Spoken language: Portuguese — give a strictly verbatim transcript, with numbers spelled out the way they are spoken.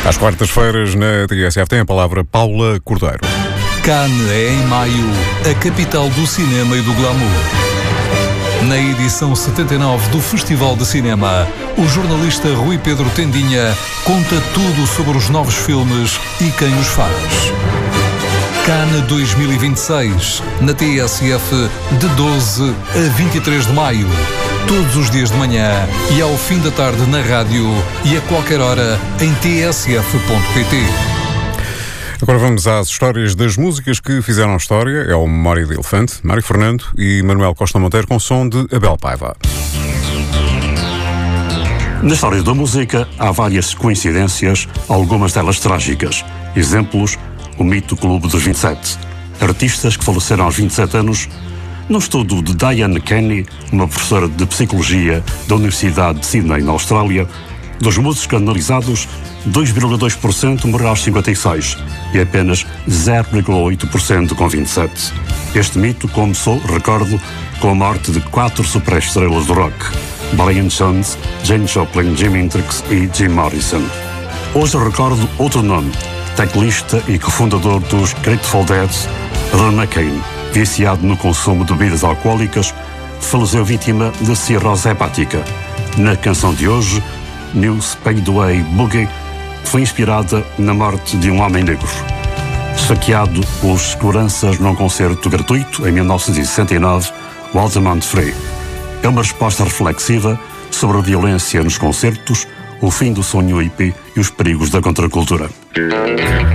Às quartas-feiras, na T S F, tem a palavra Paula Cordeiro. Cannes é, em maio, a capital do cinema e do glamour. Na edição setenta e nove do Festival de Cinema, o jornalista Rui Pedro Tendinha conta tudo sobre os novos filmes e quem os faz. Cannes dois mil e vinte e seis, na T S F, de doze a vinte e três de maio. Todos os dias de manhã e ao fim da tarde na rádio e a qualquer hora em t s f ponto p t. Agora vamos às histórias das músicas que fizeram história. É o Memória de Elefante, Mário Fernando e Manuel Costa Monteiro, com som de Abel Paiva. Na história da música há várias coincidências, algumas delas trágicas. Exemplos: o mito Clube dos vinte e sete. Artistas que faleceram aos vinte e sete anos. No estudo de Diane Kenny, uma professora de Psicologia da Universidade de Sydney, na Austrália, dos músicos analisados, dois vírgula dois por cento morreu aos cinquenta e seis e apenas zero vírgula oito por cento com vinte e sete. Este mito começou, recordo, com a morte de quatro superestrelas do rock: Brian Jones, Jane Joplin, Jimi Hendrix e Jim Morrison. Hoje recordo outro nome, teclista e cofundador dos Grateful Dead, Ron McCain, viciado no consumo de bebidas alcoólicas, faleceu vítima de cirrose hepática. Na canção de hoje, New Speedway Boogie, foi inspirada na morte de um homem negro. Esfaqueado pelos seguranças num concerto gratuito em mil novecentos e sessenta e nove, Walter Free. É uma resposta reflexiva sobre a violência nos concertos, o fim do sonho hippie e os perigos da contracultura.